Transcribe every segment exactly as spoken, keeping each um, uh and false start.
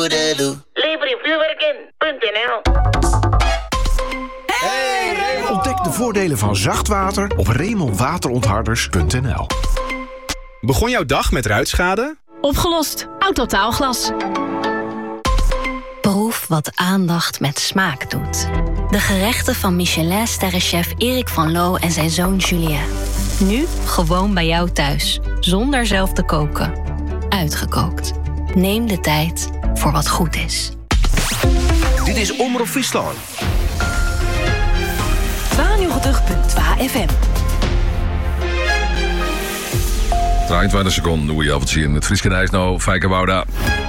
Lever je vuurwerk in punt n l. Hey, ontdek de voordelen van zacht water op Remel Waterontharders punt n l. Begon jouw dag met ruitschade? Opgelost. Autotaalglas. Proef wat aandacht met smaak doet. De gerechten van Michelin-sterrenchef Erik van Loo en zijn zoon Julien. Nu gewoon bij jou thuis, zonder zelf te koken. Uitgekookt. Neem de tijd voor wat goed is. Dit is Omroep Friesland. tweeënnegentig komma twee F M. drieëntwintig seconden hoe je af en toe in het Frieskenijs nou, Fijke Wouda.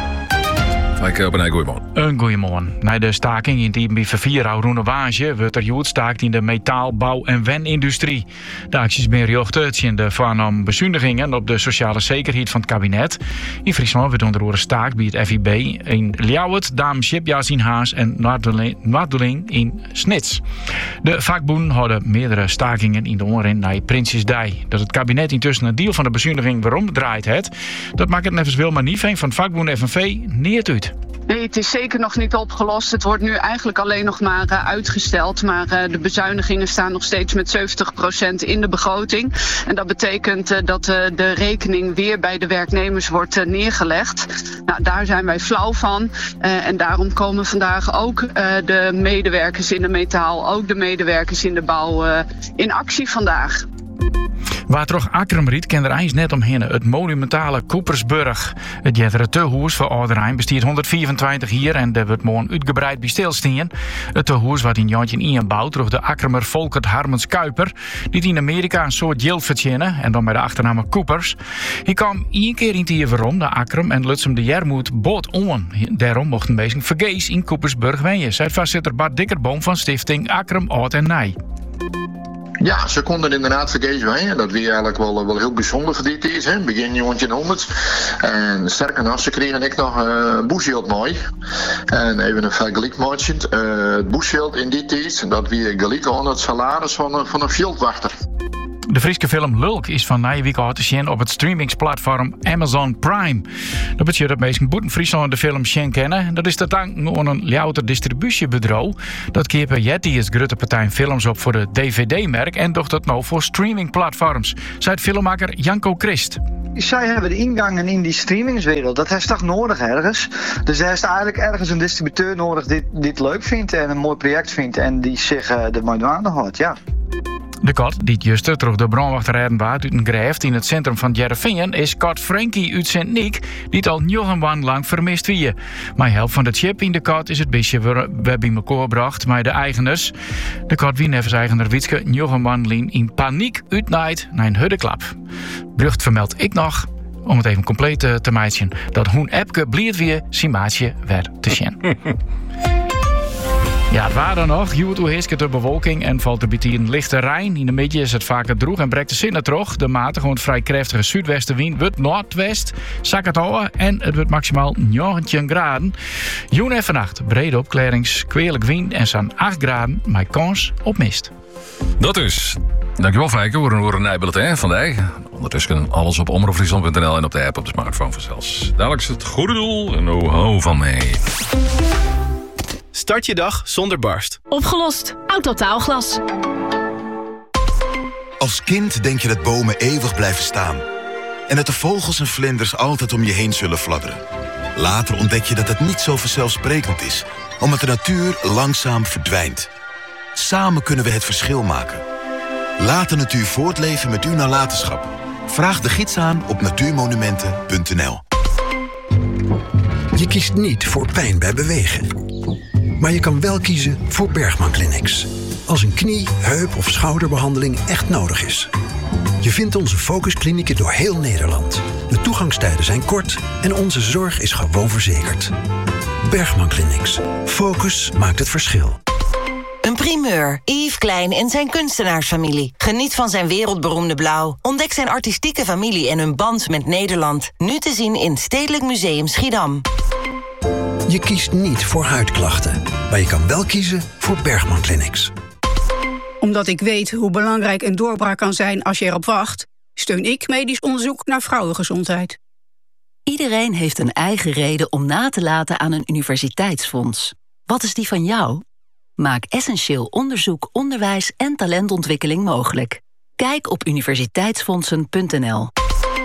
Fijke, op een goeiemorgen. Een goeiemorgen. Na de staking in het I B V vier Roene Waage wordt er jood staakt in de metaal-, bouw- en wenindustrie. De acties zijn gericht in de van bezuinigingen op de sociale zekerheid van het kabinet. In Friesland wordt onder andere staakt bij het F I B in Ljouwert, Dames-Schipjas in Haas en Noorderling in Snits. De vakbonden hadden meerdere stakingen in de onren naar Prinsjesdij. Dat het kabinet intussen een deel van de bezuiniging weer omdraait heeft, dat maakt het nevens Wilma Nieveen van vakbonden F N V niet uit. Nee, het is zeker nog niet opgelost. Het wordt nu eigenlijk alleen nog maar uh, uitgesteld. Maar uh, de bezuinigingen staan nog steeds met zeventig procent in de begroting. En dat betekent uh, dat uh, de rekening weer bij de werknemers wordt uh, neergelegd. Nou, daar zijn wij flauw van. Uh, en daarom komen vandaag ook uh, de medewerkers in de metaal, ook de medewerkers in de bouw uh, in actie vandaag. Waar toch Akkermriet kent er eens net omheen. Het monumentale Koepersburg. Het jettere tehoers voor Ouderijn bestiert honderdvierentwintig hier en er wordt morgen uitgebreid bij stilstaan. Het tehoers wat in Jantje ingebouwd door de Akkermer Volkert Harmens Kuiper, die in Amerika een soort jild verzinnen en dan bij de achternaam Koepers. Hij kwam één keer in het jaar waarom de Akkerm en Lutsum de Jermoed bot on. Daarom mochten bezig vergees in Koepersburg wenjen, zei voorzitter Bart Dikkerboom van stichting Akkerm Oud en Nij. Ja, ze konden inderdaad vergezen zijn. Dat weer eigenlijk wel, wel heel bijzonder voor dit is. Hè. Begin negentienhonderd. En sterker nog, ze kregen ik nog een uh, boeschild mooi. En even een vergelijk maatje. Uh, het boeschild in dit is, dat weer gelijk aan het salaris van een, van een veldwachter. De Friese film Lulk is van Nijweek uit te zien op het streamingsplatform Amazon Prime. Dat betekent dat mensen buiten Friesland de film zien kennen. Dat is te danken aan een louter distributiebedrijf. Dat keeper Jetty is grote partij films op voor de D V D-merk en doet dat nou voor streamingplatforms, zei het filmmaker Janko Christ. Zij hebben de ingangen in die streamingswereld. Dat is toch nodig ergens. Dus er is eigenlijk ergens een distributeur nodig die dit leuk vindt en een mooi project vindt en die zich uh, er mooi aan houdt, ja. De kat die het juiste terug de brandwachterrijden waard uit een grijft in het centrum van Jereveen is kat Frankie uit Sint-Niek, die het al negen lang vermist wie. Met help van de chip in de kat is het beestje weer bij elkaar gebracht met de eigenaars. De kat wie nevens eigenaar Wietske negen lien in paniek uitnaait naar een huddeklap. Brucht vermeld ik nog, om het even compleet te maken, dat Hoen Epke bliert weer zijn maatje werd te zien. Ja, het waar dan nog. Juwet hoe heerst de bewolking en valt er bij een lichte Rijn. In de midden is het vaker droog en breekt de zinnen terug. De matige, gewoon vrij krachtige zuidwestenwind wordt noordwest, zak het houden en het wordt maximaal negentien graden. Joen en vannacht, brede opklarings, kweerlijk wind en zo'n acht graden, met kans op mist. Dat is. Dankjewel Fijke, voor een horen nijbulletin vandaag. Ondertussen alles op omroepfriesland punt n l en op de app op de smartphone vanzelfs. Dadelijk het goede doel en ho van mij. Start je dag zonder barst. Opgelost. Autotaalglas. Als kind denk je dat bomen eeuwig blijven staan. En dat de vogels en vlinders altijd om je heen zullen fladderen. Later ontdek je dat het niet zo vanzelfsprekend is. Omdat de natuur langzaam verdwijnt. Samen kunnen we het verschil maken. Laat de natuur voortleven met uw nalatenschap. Vraag de gids aan op natuurmonumenten punt n l. Je kiest niet voor pijn bij bewegen. Maar je kan wel kiezen voor Bergman Clinics. Als een knie, heup of schouderbehandeling echt nodig is. Je vindt onze focusklinieken door heel Nederland. De toegangstijden zijn kort en onze zorg is gewoon verzekerd. Bergman Clinics. Focus maakt het verschil. Een primeur. Yves Klein en zijn kunstenaarsfamilie. Geniet van zijn wereldberoemde blauw. Ontdek zijn artistieke familie en hun band met Nederland. Nu te zien in Stedelijk Museum Schiedam. Je kiest niet voor huidklachten, maar je kan wel kiezen voor Bergman Clinics. Omdat ik weet hoe belangrijk een doorbraak kan zijn als je erop wacht, steun ik medisch onderzoek naar vrouwengezondheid. Iedereen heeft een eigen reden om na te laten aan een universiteitsfonds. Wat is die van jou? Maak essentieel onderzoek, onderwijs en talentontwikkeling mogelijk. Kijk op universiteitsfondsen punt n l.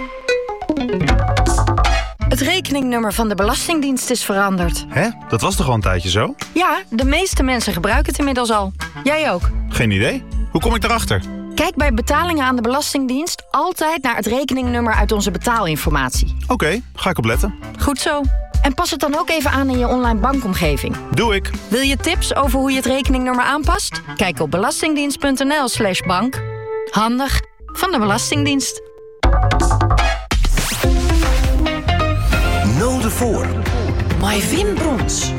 Het rekeningnummer van de Belastingdienst is veranderd. Hè? Dat was toch al een tijdje zo? Ja, de meeste mensen gebruiken het inmiddels al. Jij ook. Geen idee. Hoe kom ik daarachter? Kijk bij betalingen aan de Belastingdienst altijd naar het rekeningnummer uit onze betaalinformatie. Oké, okay, ga ik opletten. Goed zo. En pas het dan ook even aan in je online bankomgeving. Doe ik. Wil je tips over hoe je het rekeningnummer aanpast? Kijk op belastingdienst.nl slash bank. Handig van de Belastingdienst. Noden voor. My Wim Brons.